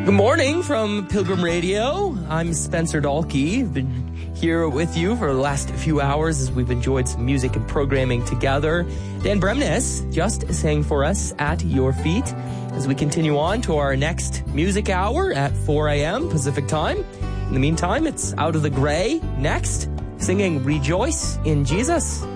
Good morning from Pilgrim Radio. I'm Spencer Dahlke. I've been here with you for the last few hours as we've enjoyed some music and programming together. Dan Bremnes just sang for us At Your Feet as we continue on to our next music hour at 4 a.m. Pacific time. In the meantime, it's Out of the Gray next, singing Rejoice in Jesus.